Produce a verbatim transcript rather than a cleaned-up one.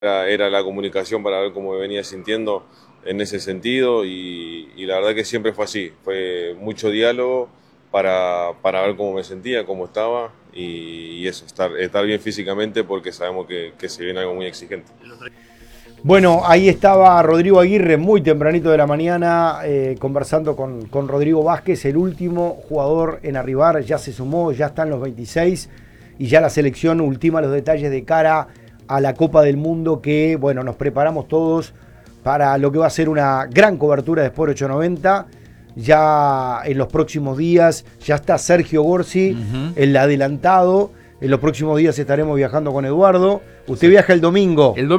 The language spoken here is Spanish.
Era, era la comunicación para ver cómo me venía sintiendo en ese sentido y, y la verdad que siempre fue así, fue mucho diálogo para, para ver cómo me sentía, cómo estaba y, y eso, estar, estar bien físicamente porque sabemos que, que se viene algo muy exigente. Bueno, ahí estaba Rodrigo Aguirre muy tempranito de la mañana eh, conversando con, con Rodrigo Vázquez, el último jugador en arribar, ya se sumó, ya están los veintiséis y ya la selección ultima los detalles de cara a la Copa del Mundo que, bueno, nos preparamos todos para lo que va a ser una gran cobertura de Sport ochocientos noventa. Ya en los próximos días, ya está Sergio Gorsi, uh-huh. el adelantado. En los próximos días estaremos viajando con Eduardo. Usted sí. viaja el domingo. El domingo.